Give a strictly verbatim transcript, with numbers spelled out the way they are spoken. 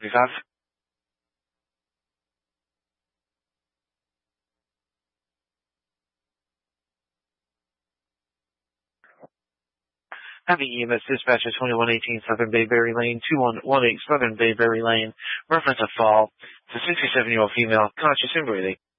thirty-five. Heavy E M S dispatcher twenty-one eighteen Southern Bayberry Lane, two one one eight Southern Bayberry Lane. Reference of fall. It's a sixty-seven-year-old female, conscious and breathing.